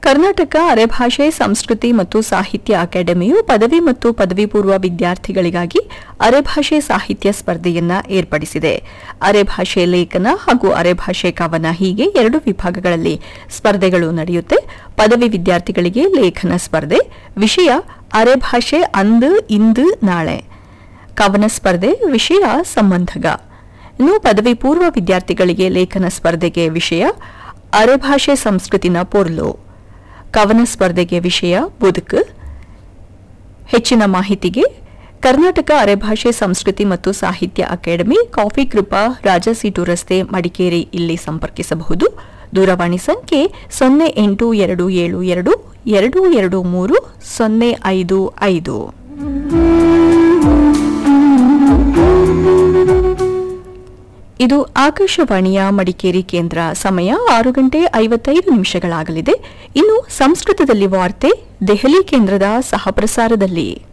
ಕರ್ನಾಟಕ ಅರೆಭಾಷೆ ಸಂಸ್ಕೃತಿ ಮತ್ತು ಸಾಹಿತ್ಯ ಅಕಾಡೆಮಿಯು ಪದವಿ ಮತ್ತು ಪದವಿ ಪೂರ್ವ ವಿದ್ಯಾರ್ಥಿಗಳಿಗಾಗಿ ಅರೆಭಾಷೆ ಸಾಹಿತ್ಯ ಸ್ಪರ್ಧೆಯನ್ನ ಏರ್ಪಡಿಸಿದೆ. ಅರೆಭಾಷೆ ಲೇಖನ ಹಾಗೂ ಅರೆಭಾಷೆ ಕವನ ಹೀಗೆ 2 ವಿಭಾಗಗಳಲ್ಲಿ ಸ್ಪರ್ಧೆಗಳು ನಡೆಯುತ್ತೆ. ಪದವಿ ವಿದ್ಯಾರ್ಥಿಗಳಿಗೆ ಲೇಖನ ಸ್ಪರ್ಧೆ, ವಿಷಯ ಅರೆಭಾಷೆ ಅಂದು ಇಂದು ನಾಳೆ. ಕವನ ಸ್ಪರ್ಧೆ, ವಿಷಯ ಸಂಬಂಧಗ. ಇನ್ನು ಪದವಿ ಪೂರ್ವ ವಿದ್ಯಾರ್ಥಿಗಳಿಗೆ ಲೇಖನ ಸ್ಪರ್ಧೆಗೆ ವಿಷಯ ಅರೆಭಾಷೆ ಸಂಸ್ಕೃತಿನ ಪೊರ್ಲು. ಕವನ ಸ್ಪರ್ಧೆಗೆ ವಿಷಯ ಬದುಕು. ಹೆಚ್ಚಿನ ಮಾಹಿತಿಗೆ ಕರ್ನಾಟಕ ಅರೆಭಾಷೆ ಸಂಸ್ಕೃತಿ ಮತ್ತು ಸಾಹಿತ್ಯ ಅಕಾಡೆಮಿ, ಕಾಫಿ ಕೃಪಾ, ರಾಜಾಸೀಟು ರಸ್ತೆ, ಮಡಿಕೇರಿ ಇಲ್ಲಿ ಸಂಪರ್ಕಿಸಬಹುದು. ದೂರವಾಣಿ ಸಂಖ್ಯೆ 0872223055. ಇದು ಆಕಾಶವಾಣಿಯ ಮಡಿಕೇರಿ ಕೇಂದ್ರ. ಸಮಯ 6:55 ಇನ್ನು ಸಂಸ್ಕೃತದಲ್ಲಿ ವಾರ್ತೆ ದೆಹಲಿ ಕೇಂದ್ರದ ಸಹಪ್ರಸಾರದಲ್ಲಿ.